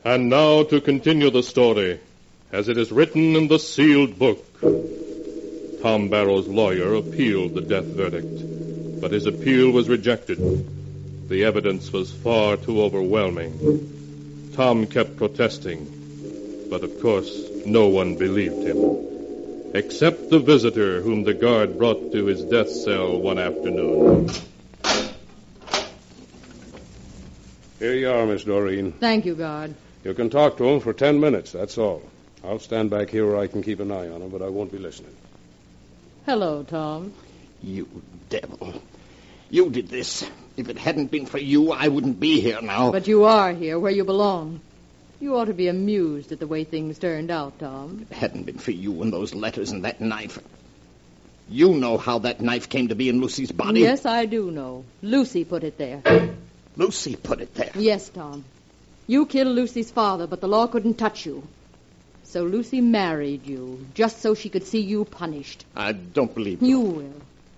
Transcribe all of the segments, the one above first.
And now to continue the story, as it is written in the sealed book. Tom Barrow's lawyer appealed the death verdict, but his appeal was rejected. The evidence was far too overwhelming. Tom kept protesting, but of course no one believed him, except the visitor whom the guard brought to his death cell one afternoon. Here you are, Miss Doreen. Thank you, guard. You can talk to him for 10 minutes, that's all. I'll stand back here where I can keep an eye on him, but I won't be listening. Hello, Tom. You devil. You did this. If it hadn't been for you, I wouldn't be here now. But you are here, where you belong. You ought to be amused at the way things turned out, Tom. If it hadn't been for you and those letters and that knife. You know how that knife came to be in Lucy's body? Yes, I do know. Lucy put it there. Lucy put it there? Yes, Tom. You killed Lucy's father, but the law couldn't touch you. So Lucy married you, just so she could see you punished. I don't believe you. You will.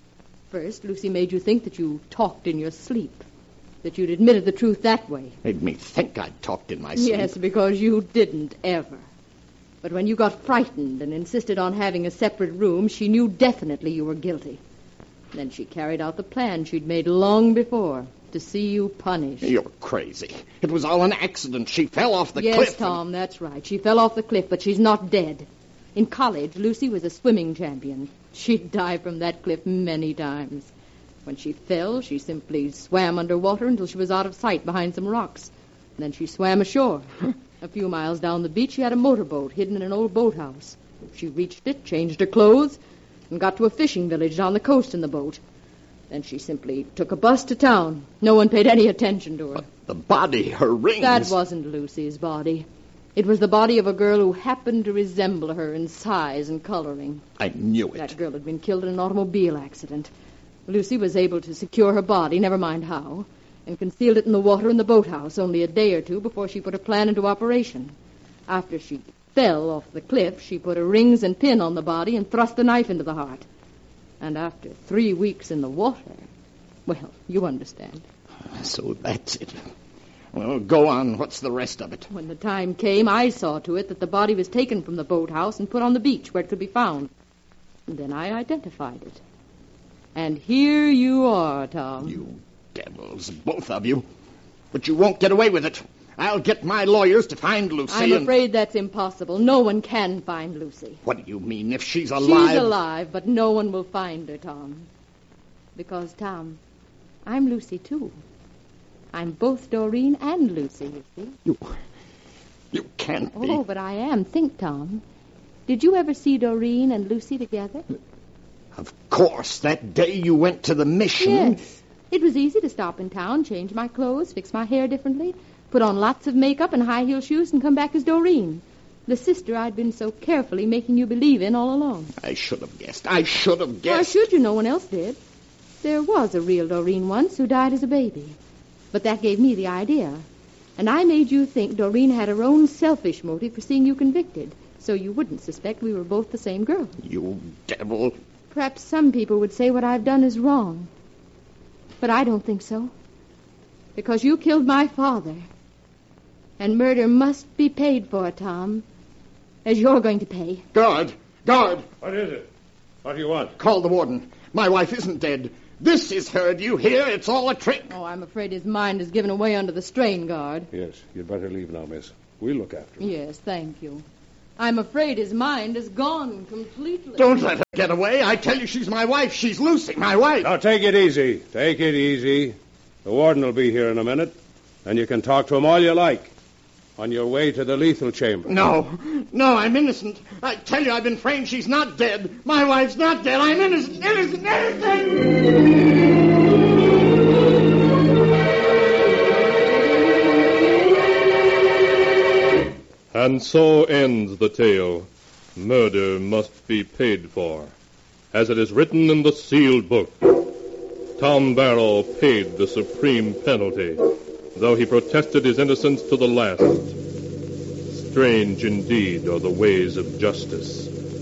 First, Lucy made you think that you talked in your sleep, that you'd admitted the truth that way. Made me think I'd talked in my sleep. Yes, because you didn't ever. But when you got frightened and insisted on having a separate room, she knew definitely you were guilty. Then she carried out the plan she'd made long before, to see you punished. You're crazy. It was all an accident. She fell off the cliff. Yes, Tom, that's right. She fell off the cliff, but she's not dead. In college, Lucy was a swimming champion. She'd dived from that cliff many times. When she fell, she simply swam underwater until she was out of sight behind some rocks. And then she swam ashore. A few miles down the beach, she had a motorboat hidden in an old boathouse. She reached it, changed her clothes, and got to a fishing village down the coast in the boat. Then she simply took a bus to town. No one paid any attention to her. But the body, her rings... That wasn't Lucy's body. It was the body of a girl who happened to resemble her in size and coloring. I knew it. That girl had been killed in an automobile accident. Lucy was able to secure her body, never mind how, and concealed it in the water in the boathouse only a day or two before she put her plan into operation. After she fell off the cliff, she put her rings and pin on the body and thrust the knife into the heart. And after 3 weeks in the water, well, you understand. So that's it. Well, go on. What's the rest of it? When the time came, I saw to it that the body was taken from the boathouse and put on the beach where it could be found. And then I identified it. And here you are, Tom. You devils, both of you. But you won't get away with it. I'll get my lawyers to find Lucy. I'm afraid that's impossible. No one can find Lucy. What do you mean, if she's alive? She's alive, but no one will find her, Tom. Because, Tom, I'm Lucy, too. I'm both Doreen and Lucy, you see. You can't be. Oh, but I am. Think, Tom. Did you ever see Doreen and Lucy together? Of course, that day you went to the mission. Yes. It was easy to stop in town, change my clothes, fix my hair differently, put on lots of makeup and high-heel shoes, and come back as Doreen, the sister I'd been so carefully making you believe in all along. I should have guessed. Why should you? No one else did. There was a real Doreen once who died as a baby. But that gave me the idea. And I made you think Doreen had her own selfish motive for seeing you convicted, so you wouldn't suspect we were both the same girl. You devil. Perhaps some people would say what I've done is wrong. But I don't think so. Because you killed my father. And murder must be paid for, Tom. As you're going to pay. Guard! What is it? What do you want? Call the warden. My wife isn't dead. This is her. Do you hear? It's all a trick. Oh, I'm afraid his mind is given away under the strain, guard. Yes, you'd better leave now, miss. We'll look after him. Yes, thank you. I'm afraid his mind is gone completely. Don't let her get away. I tell you, she's my wife. She's Lucy, my wife. Now, take it easy. Take it easy. The warden will be here in a minute, and you can talk to him all you like. On your way to the lethal chamber. No, I'm innocent. I tell you, I've been framed. She's not dead. My wife's not dead. I'm innocent. And so ends the tale. Murder must be paid for. As it is written in the sealed book, Tom Barrow paid the supreme penalty, though he protested his innocence to the last. Strange indeed are the ways of justice.